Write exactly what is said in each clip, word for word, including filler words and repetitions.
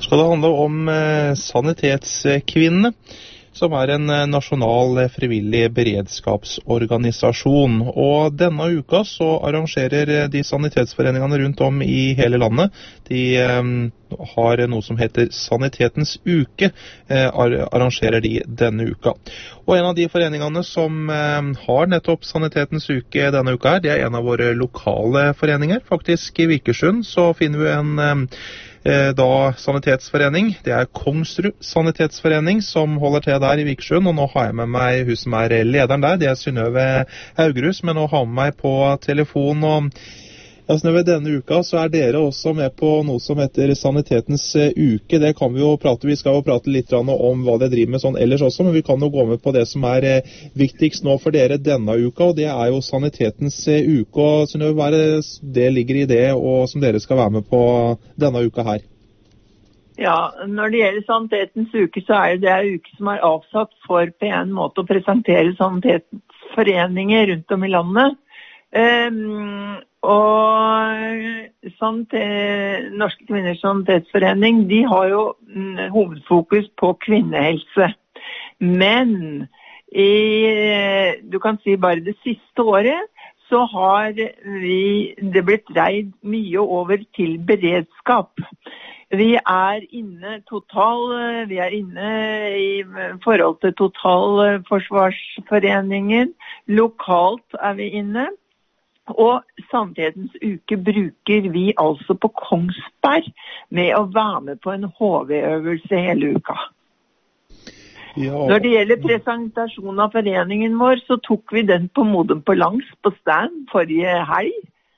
skal det handle om eh, Sanitetskvinnene, som er en eh, nasjonal eh, frivillig beredskapsorganisasjon. Og denne uka så arrangerer eh, de sanitetsforeningene rundt om i hele landet. De eh, har noe som heter Sanitetens uke, eh, ar- arrangerer de denne uka. Og en av de foreningene som eh, har nettopp Sanitetens uke denne uka her, det er en av våre lokale foreninger. Faktisk i Vikersund så finner vi en eh, da sanitetsforening. Det er Kongsrud sanitetsforening som holder til der i Vikersund, og nå har jeg med meg hun som er lederen der. Det er Synnøve Haugerus, men nå har jeg med meg på telefon. Og ja, Synnøve, denne uka så er dere også med på noe som heter Sanitetens uke. Det kan vi jo prate, vi skal jo prate litt om hva det driver med sånn ellers også, men vi kan jo gå med på det som er viktigst nå for dere denne uka, og det er jo Sanitetens uke. Og Synnøve, hva er det det ligger i det, og som dere skal være med på denne uka her? Ja, når det gjelder Sanitetens uke, så er det en uke som er avsatt for på en måte å presentere sanitetsforeninger rundt om i landet. Um, og sanite- Norske Kvinners Sanitetsforening, de har jo mm, hovedfokus på kvinnehelse. Men i, du kan si bare det siste året, så har vi, det blitt dreid mye over til beredskap. Vi er inne total, vi er inne i forhold til totalforsvarsforeningen. Lokalt er vi inne. Og Sanitetens uke bruker vi altså på Kongsberg med å være med på en H V-øvelse hele uka. Ja. Når det gjelder presentasjonen av foreningen vår, så tok vi den på Modum på Langs på stand forrige helg.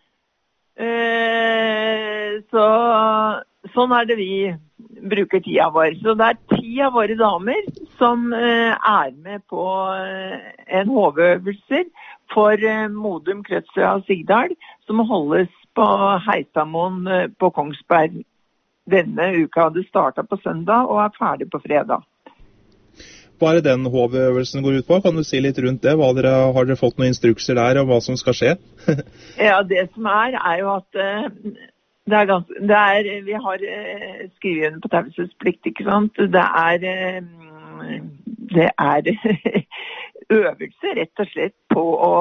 Eh, så sånn er det vi bruker tida vår. Så det er ti av våre damer som eh, er med på eh, en H V-øvelser for eh, Modum, Krødsøya og Sigdal, som holdes på Heisamoen eh, på Kongsberg denne uka. Det startet på søndag og er ferdig på fredag. Hva er det den H V-øvelsen går ut på? Kan du si litt rundt det? Hva dere, har dere fått noen instrukser der om hva som skal skje? Ja, det som er, er jo at eh, det er ganske, det er, vi har eh, skrevet under på taushetsplikt, ikke sant? Det er, eh, det er øvelse rett og slett på å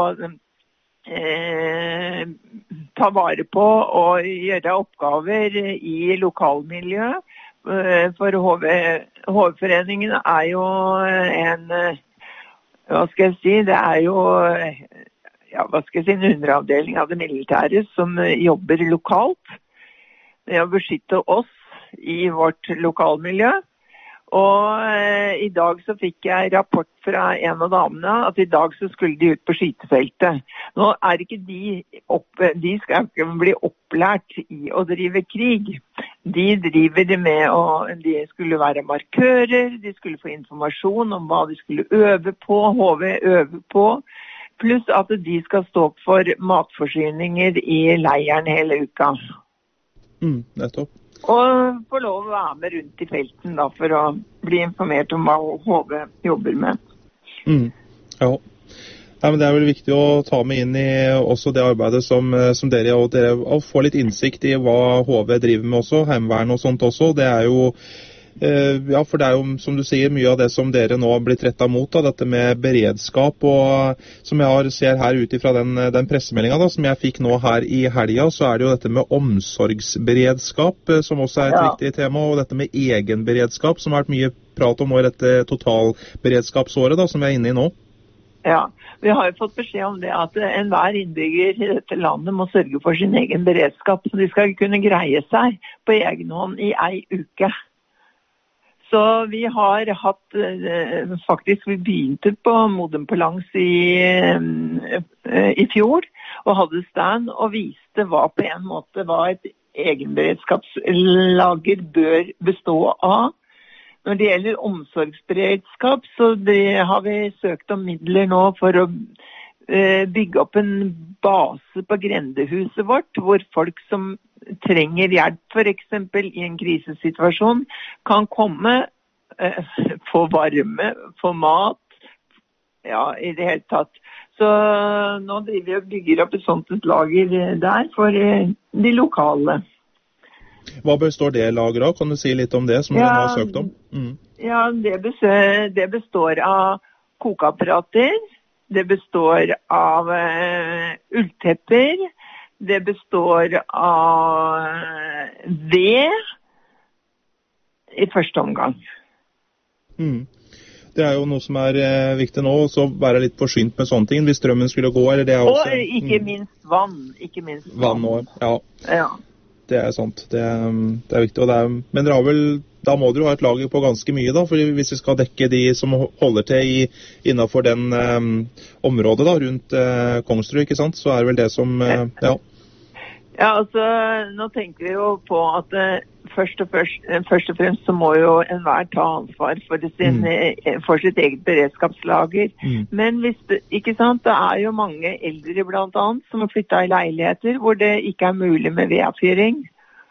eh, ta vare på og gjøre oppgaver i lokalmiljøet. For H V-foreningen er jo en, hva skal jeg si, det er jo ja, hva skal jeg si, en underavdeling av det militære som jobber lokalt med å beskytte oss i vårt lokalmiljø. Og eh, i dag så fikk jeg rapport fra en av damene at i dag så skulle de ut på skytefeltet. Nå er ikke de opp, de skal ikke bli opplært i å drive krig. De driver med å, de skulle være markører, de skulle få informasjon om hva de skulle øve på, H V øve på, pluss at de skal stå opp for matforsyninger i leiren hele uka. Mm, nettopp. Og få lov å være med rundt i felten da, for å bli informert om hva H V jobber med. Mm, ja. Ja, men det er vel viktig å ta med inn i også det arbeidet som, som dere, og dere og få litt innsikt i hva H V driver med også, heimevern og sånt også. Det er jo, eh, ja, for det er jo, som du sier, mye av det som dere nå har blitt rettet mot, da, dette med beredskap, og som jeg har, ser her ut fra den, den pressemeldingen da, som jeg fikk nå her i helga, så er det jo dette med omsorgsberedskap, som også er et ja. viktig tema, og dette med egenberedskap, som har vært mye prat om nå i dette totalberedskapsåret da, som vi er inne i nå. Ja, vi har jo fått beskjed om det at enhver innbygger i dette landet må sørge for sin egen beredskap, så de skal kunne greie seg på egen hånd i ei uke. Så vi har hatt, faktisk vi begynte på Modum på Langs i, i fjor, og hadde stand og viste hva på en måte hva et egenberedskapslager bør bestå av. Når det gjelder omsorgsberedskap, så det har vi søkt om midler nå for å eh, bygge opp en base på grendehuset vårt, hvor folk som trenger hjelp, for eksempel i en krisesituasjon, kan komme, eh, få varme, få mat, ja, i det hele tatt. Så nå driver vi og bygger opp et sånt et lager der for eh, de lokale. Hva består det lageret av? Kan du si litt om det, som ja, du har søkt om? Mm. Ja, det består, det består av kokeapparater, det består av uh, ulltepper, det består av ved i første omgang. Mm. Det er jo noe som er eh, viktig nå, så være litt forsynt med sånne ting, hvis strømmen skulle gå, eller det er også... Og ikke minst vann, ikke minst vann. Vann også, ja. Ja. Det er sant, det, det er viktig, og det er, men dere har vel, da må dere jo ha et lager på ganske mye da, for hvis vi skal dekke de som holder til i, innenfor den um, området da, rundt uh, Kongsrud, ikke sant, så er det vel det som, uh, ja. Ja, altså, nå tenker vi jo på at uh, først, og først, uh, først og fremst så må jo enhver ta ansvar for, sin, mm. uh, for sitt eget beredskapslager. Mm. Men hvis det, ikke sant, det er jo mange eldre blant annet som har flyttet i leiligheter hvor det ikke er mulig med vedfyring.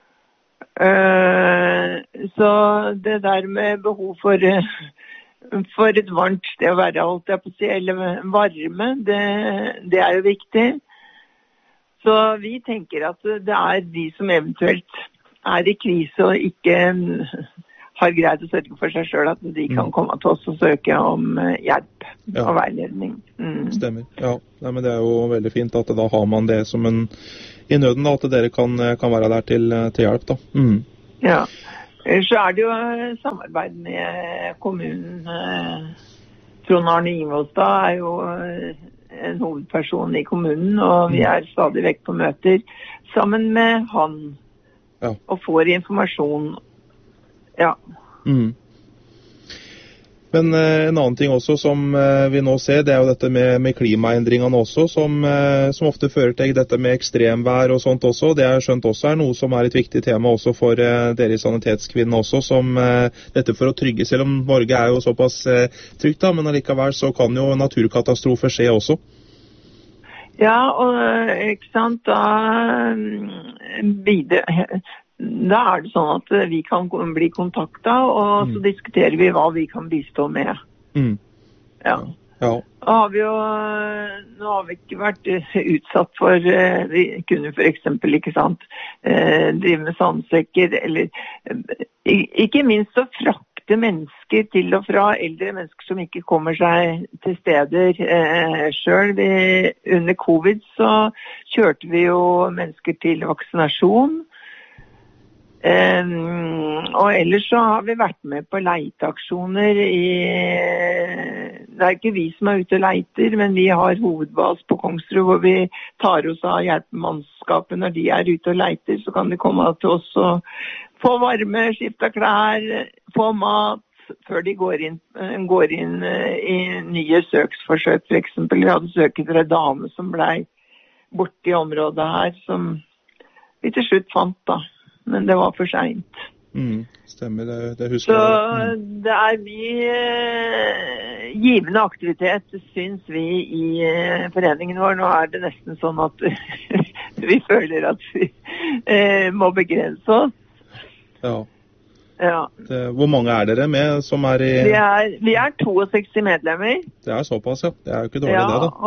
Uh, så det der med behov for, uh, for et varmt sted å være, alt jeg på å si, eller varme, det, det er jo viktig. Så vi tenker at det er de som eventuelt er i krise og ikke har greid å sørge for seg selv, at de kan komme til oss og søke om hjelp ja. Og veiledning. Mm. Stemmer, ja. Nei, men det er jo veldig fint at da har man det som en i nøden, da, at dere kan, kan være der til, til hjelp. Da. Mm. Ja, så er det jo samarbeid med kommunen. Trond Arne Ingvoldstad er jo en hovedperson i kommunen, og vi er stadig vekk på møter sammen med han, ja. Og får informasjon, ja. Mm. Men eh, en annen ting også som eh, vi nå ser, det er jo dette med, med klimaendringene også, som, eh, som ofte fører til dette med ekstremvær og sånt også. Det er skjønt også er noe som er et viktig tema også for eh, dere i Sanitetskvinnene også, som eh, dette for å trygge, selv om Norge er jo såpass eh, trygt da, men allikevel så kan jo naturkatastrofer skje også. Ja, og ikke sant, da bidrar... Da er det sånn at vi kan bli kontaktet, og mm. så diskuterer vi hva vi kan bistå med. Mm. Ja. Ja. Har vi jo, nå har vi ikke vært utsatt for, vi kunne for eksempel, ikke sant, drive med sandsekker, eller ikke minst å frakte mennesker til og fra, eldre mennesker som ikke kommer seg til steder eh, selv. Vi, under covid så kjørte vi jo mennesker til vaksinasjon. Um, og ellers så har vi vært med på leiteaksjoner i, det er ikke vi som er ute og leiter, men vi har hovedbas på Kongsrud hvor vi tar oss av hjelpemannskapet. Når de er ute og leiter, så kan de komme til oss og få varme, skifte klær, få mat før de går inn, går inn i nye søksforsøk. For eksempel, vi hadde søket for en dame som ble borte i området her, som vi til slutt fant da. Men det var for sent. Mm, stemmer, det, det husker jeg. Så mm. det er mye eh, givende aktivitet, synes vi, i eh, foreningen vår. Nå er det nesten sånn at vi føler at vi eh, må begrense oss. Ja. Ja. Det, hvor mange er dere med som er i... Vi er, vi er seksogto medlemmer. Det er såpass, ja. Det er jo ikke dårlig ja, det, da.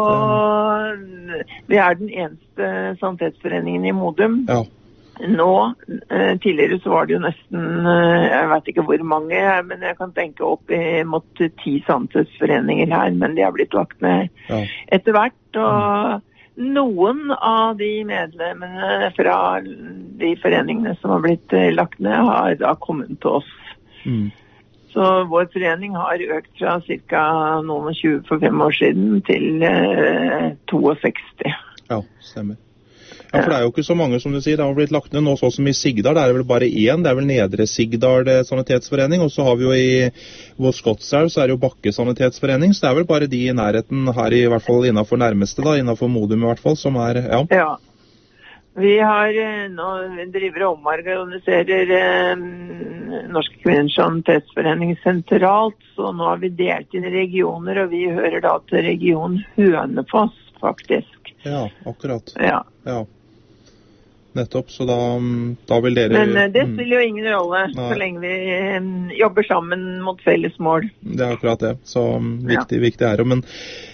Og vi er den eneste sanitetsforeningen i Modum. Ja. Nå, eh, tidligere så var det jo nesten, eh, jeg vet ikke hvor mange, men jeg kan tenke opp i mot ti sannhetsforeninger her, men de har blitt lagt ned ja. Etter hvert, og mm. noen av de medlemmene fra de foreningene som har blitt eh, lagt ned, har da kommet til oss. Mm. Så vår forening har økt fra cirka noen og tjue for fem år siden til eh, sekstito. Ja, stemmer. Ja, for det er jo ikke så mange som du sier, det har blitt lagt ned nå sånn som i Sigdal, det er vel bare én, det er vel Nedre Sigdal sanitetsforening, og så har vi jo i vår Skotselv, så er det jo Bakke sanitetsforening, så det er vel bare de i nærheten her, i hvert fall innenfor nærmeste da, innenfor Modum i hvert fall, som er, ja. Ja, vi har, nå driver og omorganiserer eh, Norske Kvinners sanitetsforening sentralt, så nå har vi delt inn regioner, og vi hører da til region Hønefoss, faktisk. Ja, akkurat. Ja. Ja. Nettopp, så da, da vil dere... Men det spiller jo ingen rolle, Nei. Så lenge vi jobber sammen mot felles mål. Det er akkurat det, så viktig, ja. viktig er det. Men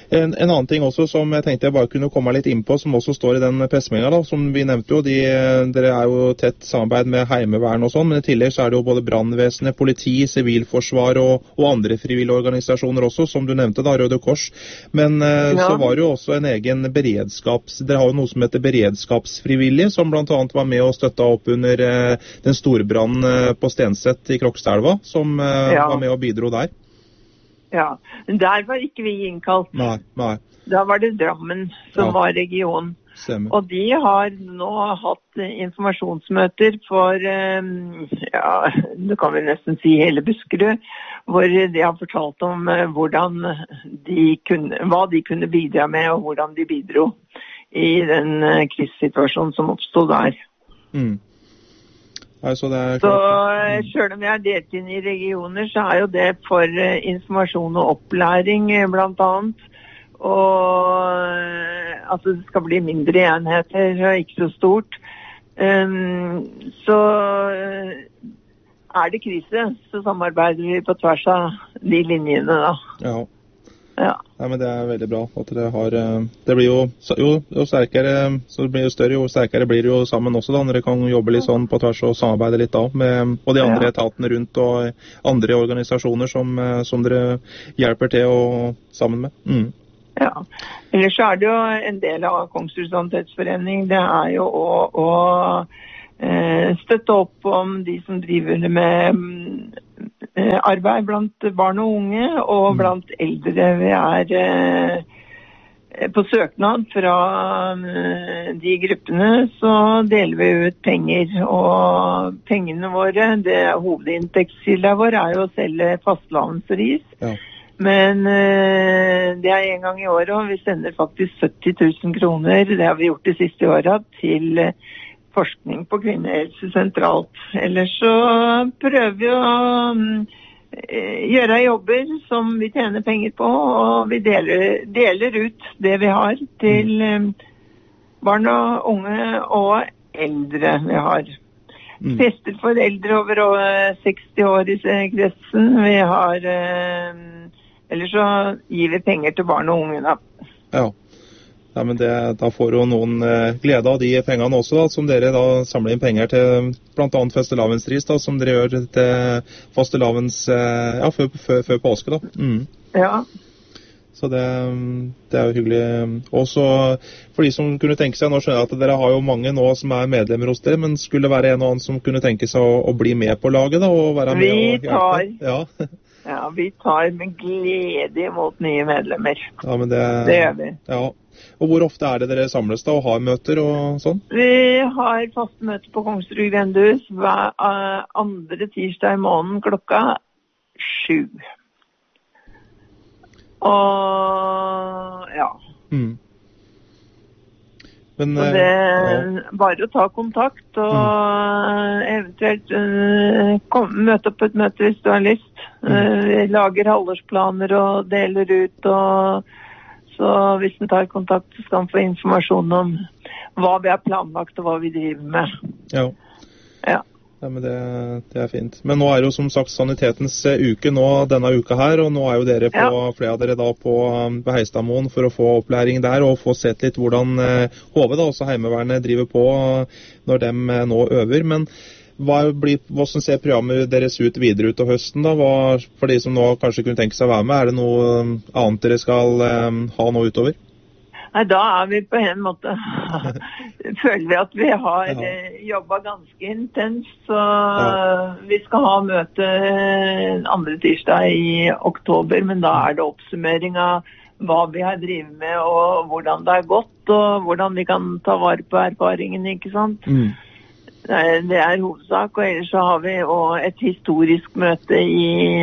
En, en annen ting også som jeg tenkte jeg bare kunne komme litt inn på, som også står i den pressemeldingen da, som vi nevnte jo, de, dere er jo tett samarbeid med heimevern og sånn, men i tillegg så er det jo både brannvesenet, politi, sivilforsvar og, og andre frivillige organisasjoner også, som du nevnte da, Røde Kors. Men eh, ja. så var det jo også en egen beredskaps, dere har jo noe som heter beredskapsfrivillige, som blant annet var med og støtta opp under eh, den store brannen eh, på Stenseth i Krokstadelva, som eh, ja. var med og bidro der. Ja, der var ikke vi innkalt. Nei, nei. Da var det Drammen som ja. var region. Stemmer. Og de har nå hatt informasjonsmøter for, ja, det kan vi nesten si hele Buskerud, hvor de har fortalt om hvordan de kunne, hva de kunne bidra med, og hvordan de bidro i den krisesituasjonen som oppstod der. Mm. Altså det er så selv om jeg er delt inn i regioner, så er jo det for informasjon og opplæring blant annet, og at det skal bli mindre enheter og ikke så stort. Um, så er det krise, så samarbeider vi på tvers av de linjene da. Ja. Ja. Nei, men det er veldig bra at dere har, det blir jo, jo, jo sterkere, så det blir jo større, jo sterkere blir det jo sammen også da, når dere kan jobbe litt sånn på tvers og samarbeide litt da, med, og de andre ja. etatene rundt og andre organisasjoner som, som dere hjelper til og sammen med. Mm. Ja, ellers så er det jo en del av Kongsrud Sanitetsforening, det er jo å, å eh, støtte opp om de som driver med arbeid blant barn og unge og blant eldre. Vi er eh, på søknad fra eh, de gruppene, så deler vi ut penger. Og pengene våre, det hovedinntektskilden vår er jo å selge fastlandsris. Ja. Men eh, det er en gang i året, og vi sender faktisk sytti tusen kroner, det har vi gjort de siste årene, til eh, forskning på kvinnehelse sentralt. Ellers så prøver vi å um, gjøre jobber som vi tjener penger på, og vi deler, deler ut det vi har til um, barn og unge og eldre vi har. Mm. Fester for eldre over seksti år i kretsen. Vi har, um, ellers så gir vi penger til barn og unge da. Ja. Ja, men det, da får jo noen eh, glede av de pengene også, da, som dere da samler inn penger til, blant annet fastelavnsris, da, som dere gjør til fastelavns, eh, ja, før, før, før påske, da. Mm. Ja. Så det, det er jo hyggelig. Også for de som kunne tenke seg, nå skjønner jeg at dere har jo mange nå som er medlemmer hos dere, men skulle det være en og annen som kunne tenke seg å, å bli med på laget, da, og være med vi og hjelpe? Tar. Ja. Ja, vi tar med glede mot nye medlemmer. Ja, men det, det gjør vi. Ja. Og hvor ofte er det dere samles da og har møter og sånn? Vi har faste møter på Kongsrud Grendehus hver uh, andre tirsdag i måneden klokka sju. Og ja. Mm. Men, så det er ja. bare å ta kontakt og mm. eventuelt uh, kom, møte opp et møte hvis du har lyst. Mm. Uh, vi lager halvårsplaner og deler ut, og så hvis den tar kontakt så skal den få informasjon om hva vi har planlagt og hva vi driver med. Ja. Ja. Ja, men det, det er fint. Men nå er det jo som sagt sanitetens uke nå denne uka her, og nå er jo dere på, ja. flere av dere da på, på Heistadmoen for å få opplæring der, og få sett litt hvordan eh, H V da, også heimevernet driver på når de eh, nå øver. Men hva blir, hvordan ser programmet deres ut videre ut av høsten da? Hva, for de som nå kanskje kunne tenke seg å være med, er det noe annet dere skal eh, ha nå utover? Nei, da er vi på en måte, føler vi at vi har ja. jobbet ganske intenst, så ja. vi skal ha møte andre tirsdag i oktober, men da er det oppsummering av hva vi har drivet med, og hvordan det har gått, og hvordan vi kan ta vare på erfaringene, ikke sant? Mm. Det er hovedsak, og ellers så har vi også et historisk møte i,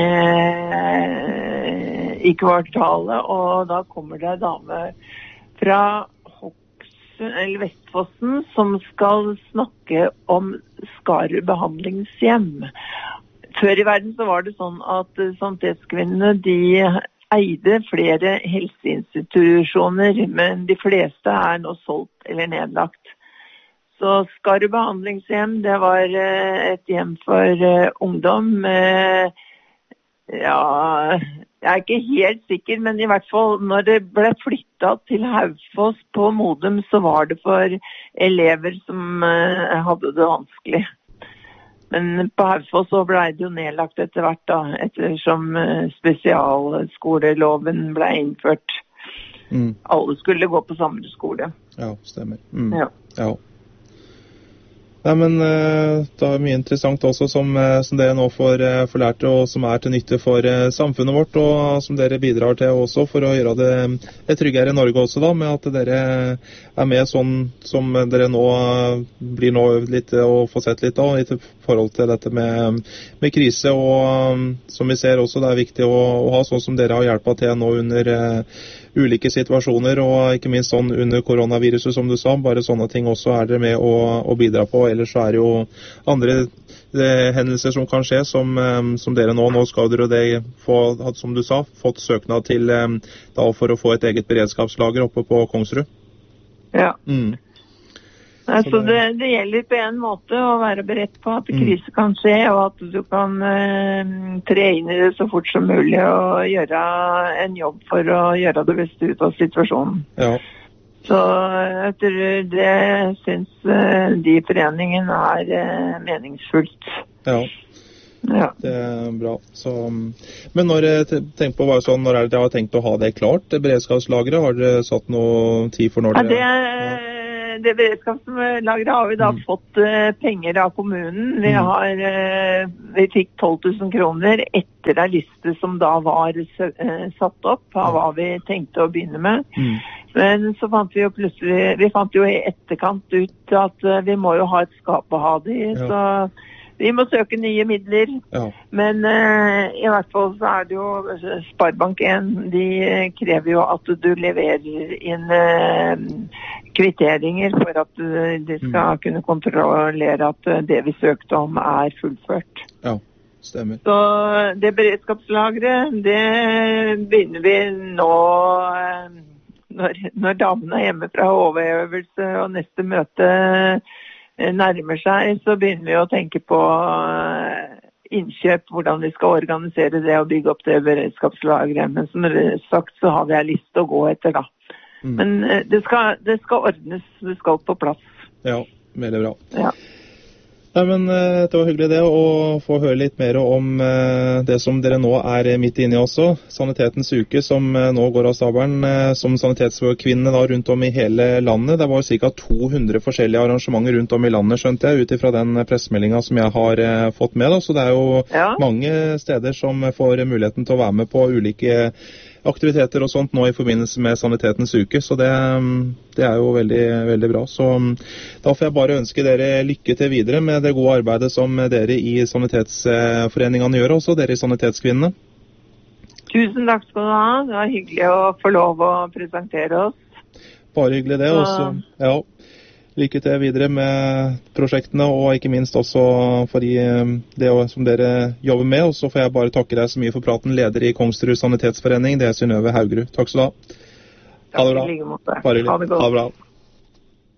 i kvartalet, og da kommer det en dame fra Hokksund, eller Vestfossen, som skal snakke om Skarud behandlingshjem. Før i verden så var det sånn at sanitetskvinnene, de eide flere helseinstitusjoner, men de fleste er nå solgt eller nedlagt. Så Skarud behandlingshjem, det var et hjem for uh, ungdom med ja, jeg er ikke helt sikker, men i hvert fall når det ble flyttet til Haufoss på Modum, så var det for elever som uh, hadde det vanskelig. Men på Haufoss så ble det jo nedlagt etter hvert da, ettersom uh, spesialskoleloven ble innført. Mm. Alle skulle gå på samme skole. Ja, stemmer. Mm. Ja. Ja. Nei, men det er mye interessant også som, som dere nå får, får lært, og som er til nytte for samfunnet vårt, og som dere bidrar til også for å gjøre det, det tryggere i Norge også da, med at dere er med sånn som dere nå blir nå litt og får sett litt da, i forhold til dette med, med krise, og som vi ser også det er viktig å, å ha sånn som dere har hjulpet til nå under ulike situasjoner, og ikke minst sånn under koronaviruset, som du sa. Bare sånne ting også er dere med å, å bidra på. Ellers så er det jo andre eh, hendelser som kan skje, som, eh, som dere nå. Nå skal dere det få, som du sa, fått søknad til eh, da for å få et eget beredskapslager oppe på Kongsrud. Ja. Mm. Altså det, det gjelder på en måte å være beredt på at krise kan skje, og at du kan uh, tre inn i det så fort som mulig og gjøre en jobb for å gjøre det beste ut av situasjonen. Ja. Så etter det synes uh, de foreningen er uh, meningsfullt. Ja. Ja. Det er bra. Så, men når tenk på hva sånn, når er det dere har tenkt å ha det klart, det beredskapslageret? Har dere satt noe tid for når dere... Ja, det ja. Det beredskapslageret har vi da mm. fått uh, penger av kommunen. Vi, har, uh, vi fikk tolv tusen kroner etter en liste som da var uh, satt opp av hva vi tenkte å begynne med. Mm. Men så fant vi jo plutselig, vi fant jo i etterkant ut at uh, vi må jo ha et skap å ha det i, ja. Så vi må søke nye midler. Ja. Men uh, i hvert fall så er det jo Sparebank en, de krever jo at du leverer inn uh, kvitteringer for at uh, de skal mm. kunne kontrollere at uh, det vi søkte om er fullført. Ja, stemmer. Så det beredskapslageret, det begynner vi nå uh, når, når damene er hjemme fra overøvelse og neste møte nærmer seg, så begynner vi å tenke på innkjøp, hvordan vi skal organisere det og bygge opp det beredskapslageret. Men som sagt så har vi en liste å gå etter da. Mm. Men det skal, det skal ordnes, det skal på plass. Ja, veldig bra. Ja. Nei, men det var hyggelig det å få høre litt mer om det som dere nå er midt inne i også. Sanitetens uke som nå går av stabelen som sanitetskvinne da rundt om i hele landet. Det var ca. to hundre forskjellige arrangementer rundt om i landet, skjønte jeg, ut ifra den pressemeldingen som jeg har fått med. Da. Så det er jo ja. mange steder som får muligheten til å være med på ulike aktiviteter og sånt nå i forbindelse med Sanitetens uke, så det, det er jo veldig, veldig bra. Så da får jeg bare ønske dere lykke til videre med det gode arbeidet som dere i sanitetsforeningene gjør, også dere i Sanitetskvinnene. Tusen takk skal du ha. Det var hyggelig å få lov å presentere oss. Bare hyggelig det. Også, ja, lykke til videre med prosjektene, og ikke minst også for det som dere jobber med. Og så får jeg bare takke deg så mye for praten, leder i Kongsrud Sanitetsforening, det er Synnøve Haugerud. Takk skal du ha. Ha det bra. Takk i like måte. Ha det godt. Ha det bra.